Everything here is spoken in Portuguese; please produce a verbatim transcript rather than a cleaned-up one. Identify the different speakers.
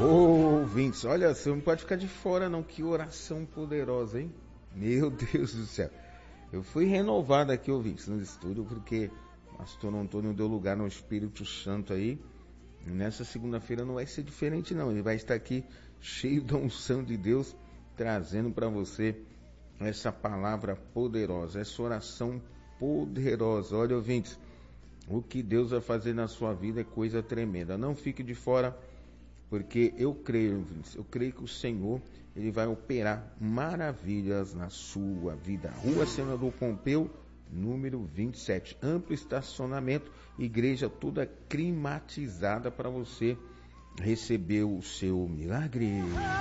Speaker 1: Ouvintes, olha, você não pode ficar de fora não, que oração poderosa, hein? Meu Deus do céu. Eu fui renovado aqui, ouvintes, no estúdio, porque o pastor Antônio deu lugar no Espírito Santo aí. E nessa segunda-feira não vai ser diferente não, ele vai estar aqui cheio da unção de Deus, trazendo para você essa palavra poderosa, essa oração poderosa. Olha, ouvintes, o que Deus vai fazer na sua vida é coisa tremenda. Não fique de fora, porque eu creio, ouvintes, eu creio que o Senhor, Ele vai operar maravilhas na sua vida. Rua Senador Pompeu, número vinte e sete, amplo estacionamento, igreja toda climatizada para você receber o seu milagre.